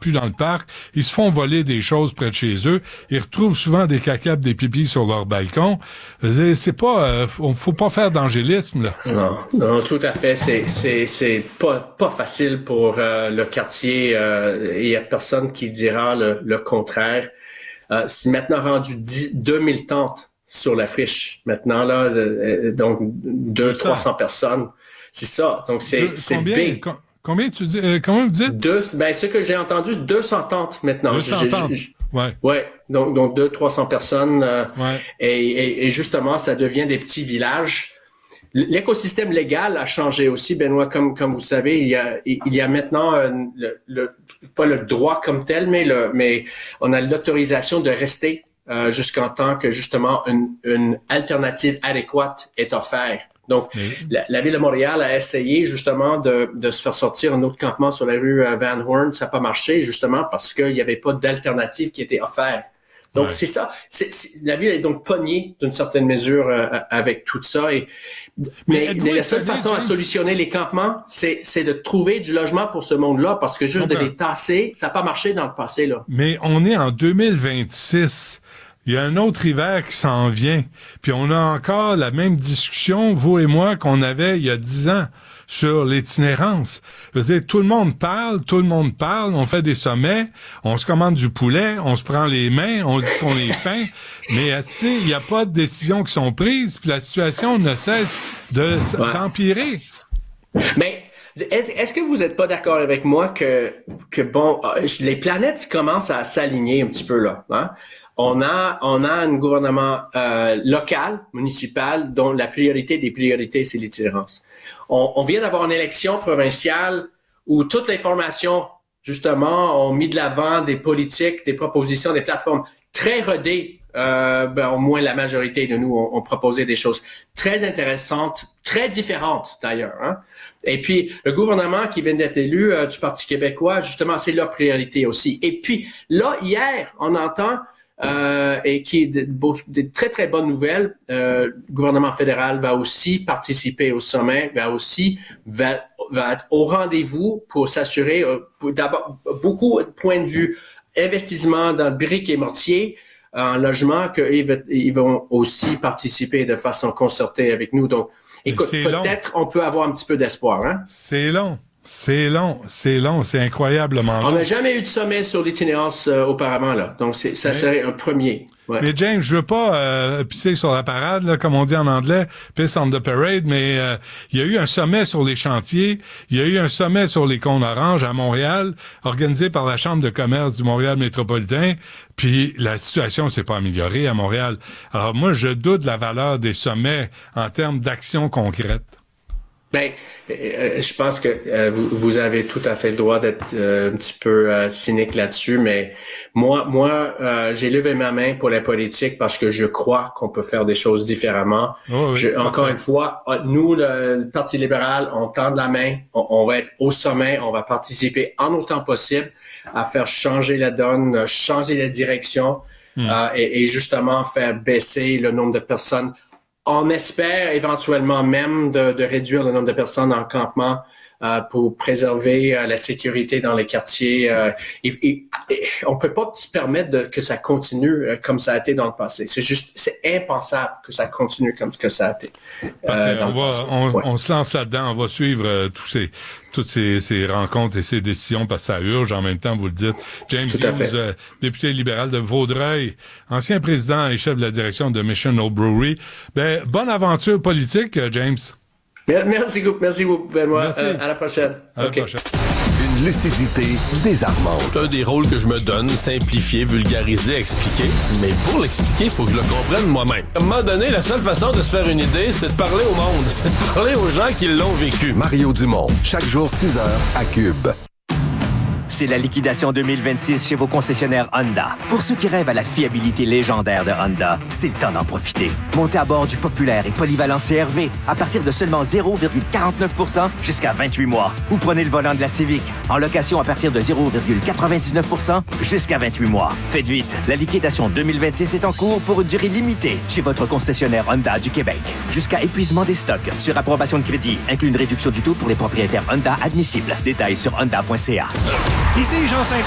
plus dans le parc. Ils se font voler des choses près de chez eux. Ils retrouvent souvent des caca, des pipis sur leur balcon. C'est pas, faut pas faire d'angélisme, là. Non, tout à fait. C'est pas facile pour le quartier. Il y a personne qui dira le contraire. C'est maintenant rendu 2000 tentes sur la friche. Maintenant, là, donc 200-300 personnes. C'est ça. Donc, c'est big. Combien tu dis, comment vous dites? Ce que j'ai entendu, 200 tentes maintenant. 200 tentes. Ouais. Donc 200-300 personnes. Et justement, ça devient des petits villages. L'écosystème légal a changé aussi, Benoît, comme vous savez, il y a maintenant pas le droit comme tel, mais on a l'autorisation de rester jusqu'en temps que justement une alternative adéquate est offerte. Donc, la Ville de Montréal a essayé justement de se faire sortir un autre campement sur la rue Van Horn. Ça n'a pas marché justement parce qu'il n'y avait pas d'alternative qui était offerte. Donc, c'est ça. La ville est donc pognée d'une certaine mesure avec tout ça. Mais la seule façon à solutionner les campements, c'est de trouver du logement pour ce monde-là, parce que juste de les tasser, ça n'a pas marché dans le passé, là. Mais on est en 2026. Il y a un autre hiver qui s'en vient. Puis on a encore la même discussion, vous et moi, qu'on avait il y a 10 ans sur l'itinérance. Je veux dire, tout le monde parle, on fait des sommets, on se commande du poulet, on se prend les mains, on se dit qu'on est faim, mais il n'y a pas de décisions qui sont prises, puis la situation ne cesse d'empirer. Mais est-ce que vous n'êtes pas d'accord avec moi que bon, les planètes commencent à s'aligner un petit peu là, hein? On a un gouvernement local, municipal, dont la priorité des priorités, c'est l'itinérance. On vient d'avoir une élection provinciale où toutes les formations, justement, ont mis de l'avant des politiques, des propositions, des plateformes très rodées. Au moins la majorité de nous ont proposé des choses très intéressantes, très différentes d'ailleurs, hein? Et puis, le gouvernement qui vient d'être élu du Parti québécois, justement, c'est leur priorité aussi. Et puis, là, hier, on entend... et qui est de très, très bonnes nouvelles. Le gouvernement fédéral va aussi participer au sommet, va être au rendez-vous pour s'assurer, d'abord, beaucoup de points de vue, investissement dans le briques et mortier, en logement, qu'ils vont aussi participer de façon concertée avec nous. Donc, écoute, peut-être on peut avoir un petit peu d'espoir, hein? C'est long, c'est incroyablement long. On n'a jamais eu de sommet sur l'itinérance auparavant, là. Donc, ça serait un premier. Ouais. Mais James, je veux pas pisser sur la parade, là, comme on dit en anglais, piss on the parade, mais il y a eu un sommet sur les chantiers, il y a eu un sommet sur les cônes oranges à Montréal, organisé par la Chambre de commerce du Montréal métropolitain, puis la situation s'est pas améliorée à Montréal. Alors moi, je doute de la valeur des sommets en termes d'actions concrètes. Je pense que vous avez tout à fait le droit d'être un petit peu cynique là-dessus, mais moi, j'ai levé ma main pour la politique parce que je crois qu'on peut faire des choses différemment. Oh oui, encore une fois, nous, le Parti libéral, on tend la main, on va être au sommet, on va participer en autant possible à faire changer la donne, changer la direction et justement faire baisser le nombre de personnes. On espère éventuellement même de réduire le nombre de personnes en campement pour préserver la sécurité dans les quartiers. Et on peut pas se permettre que ça continue comme ça a été dans le passé. C'est impensable que ça continue comme que ça a été. On se lance là-dedans. On va suivre toutes ces rencontres et ces décisions parce que ça urge. En même temps, vous le dites. James Hughes, député libéral de Vaudreuil, ancien président et chef de la direction de Mission Old Brewery. Bonne aventure politique, James. Merci beaucoup, Benoît. À la prochaine. À la prochaine. Une lucidité désarmante. C'est un des rôles que je me donne, simplifier, vulgariser, expliquer. Mais pour l'expliquer, il faut que je le comprenne moi-même. À un moment donné, la seule façon de se faire une idée, c'est de parler au monde. C'est de parler aux gens qui l'ont vécu. Mario Dumont, chaque jour 6h à Cube. C'est la liquidation 2026 chez vos concessionnaires Honda. Pour ceux qui rêvent à la fiabilité légendaire de Honda, c'est le temps d'en profiter. Montez à bord du populaire et polyvalent CR-V à partir de seulement 0,49% jusqu'à 28 mois. Ou prenez le volant de la Civic en location à partir de 0,99% jusqu'à 28 mois. Faites vite, la liquidation 2026 est en cours pour une durée limitée chez votre concessionnaire Honda du Québec. Jusqu'à épuisement des stocks. Sur approbation de crédit, inclut une réduction du taux pour les propriétaires Honda admissibles. Détails sur honda.ca. Ici Jean Saint-Onge.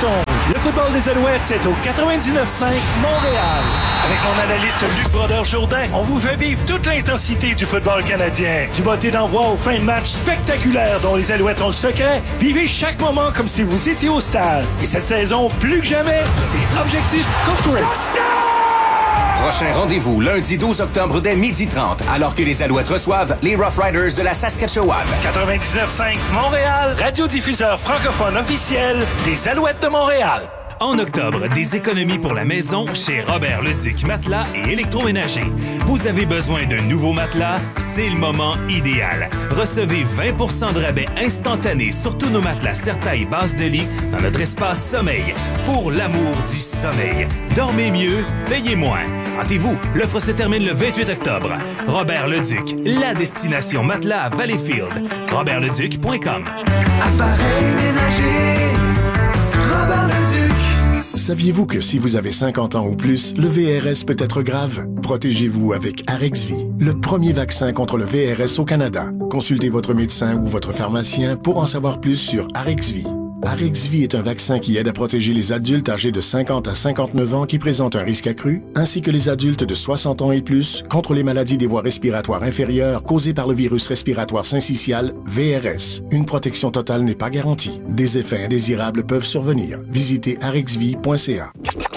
Le football des Alouettes, c'est au 99.5 Montréal. Avec mon analyste Luc Brodeur-Jourdain, on vous fait vivre toute l'intensité du football canadien. Du botté d'envoi aux fins de match spectaculaires dont les Alouettes ont le secret. Vivez chaque moment comme si vous étiez au stade. Et cette saison, plus que jamais, c'est Objectif Corporate. Prochain rendez-vous, lundi 12 octobre dès 12h30, alors que les Alouettes reçoivent les Rough Riders de la Saskatchewan. 99.5 Montréal, radiodiffuseur francophone officiel des Alouettes de Montréal. En octobre, des économies pour la maison chez Robert Leduc Matelas et électroménager. Vous avez besoin d'un nouveau matelas? C'est le moment idéal. Recevez 20% de rabais instantané sur tous nos matelas Certa et base de lit dans notre espace sommeil. Pour l'amour du sommeil. Dormez mieux, payez moins. Hâtez-vous, l'offre se termine le 28 octobre. Robert Leduc, la destination matelas à Valleyfield. robertleduc.com. Appareil ménager, Robert Leduc. Saviez-vous que si vous avez 50 ans ou plus, le VRS peut être grave? Protégez-vous avec Arexvy, le premier vaccin contre le VRS au Canada. Consultez votre médecin ou votre pharmacien pour en savoir plus sur Arexvy. Arexvy est un vaccin qui aide à protéger les adultes âgés de 50 à 59 ans qui présentent un risque accru, ainsi que les adultes de 60 ans et plus contre les maladies des voies respiratoires inférieures causées par le virus respiratoire syncytial, VRS. Une protection totale n'est pas garantie. Des effets indésirables peuvent survenir. Visitez arexvy.ca.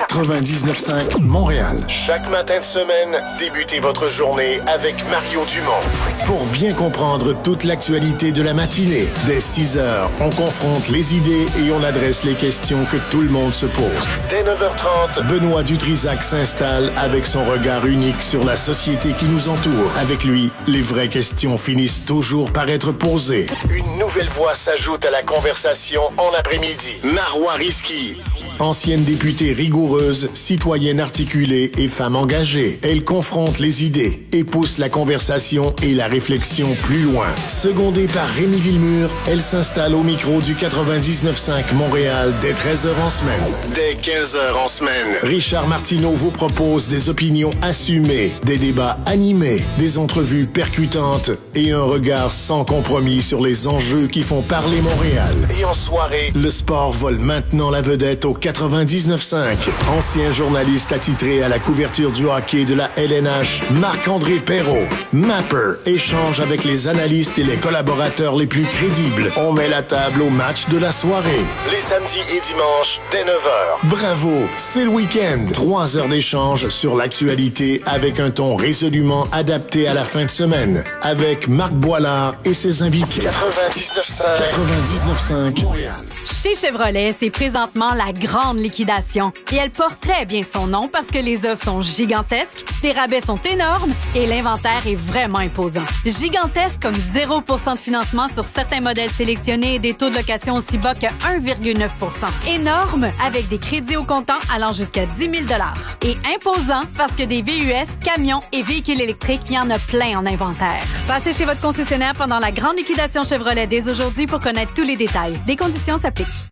99.5 Montréal. Chaque matin de semaine, débutez votre journée avec Mario Dumont. Pour bien comprendre toute l'actualité de la matinée, dès 6 heures, on confronte les idées et on adresse les questions que tout le monde se pose. Dès 9h30, Benoît Dutrisac s'installe avec son regard unique sur la société qui nous entoure. Avec lui, les vraies questions finissent toujours par être posées. Une nouvelle voix s'ajoute à la conversation en après-midi. Marois Risky. Ancienne députée rigoureuse, citoyenne articulée et femme engagée, elle confronte les idées et pousse la conversation et la réflexion plus loin. Secondée par Rémi Villemur, elle s'installe au micro du 99.5 Montréal dès 13h en semaine. Dès 15h en semaine, Richard Martineau vous propose des opinions assumées, des débats animés, des entrevues percutantes et un regard sans compromis sur les enjeux qui font parler Montréal. Et en soirée, le sport vole maintenant la vedette au 99.5. Ancien journaliste attitré à la couverture du hockey de la LNH, Marc-André Perrault. Mapper échange avec les analystes et les collaborateurs les plus crédibles. On met la table au match de la soirée. Les samedis et dimanches, dès 9h. Bravo, c'est le week-end. 3 heures d'échange sur l'actualité avec un ton résolument adapté à la fin de semaine. Avec Marc Boilard et ses invités. 99.5 Montréal. Chez Chevrolet, c'est présentement la grande liquidation. Et elle porte très bien son nom parce que les offres sont gigantesques, les rabais sont énormes et l'inventaire est vraiment imposant. Gigantesque comme 0% de financement sur certains modèles sélectionnés et des taux de location aussi bas que 1,9%. Énorme avec des crédits au comptant allant jusqu'à 10 000 $. Et imposant parce que des VUS, camions et véhicules électriques, il y en a plein en inventaire. Passez chez votre concessionnaire pendant la grande liquidation Chevrolet dès aujourd'hui pour connaître tous les détails. Des conditions s'appliquent.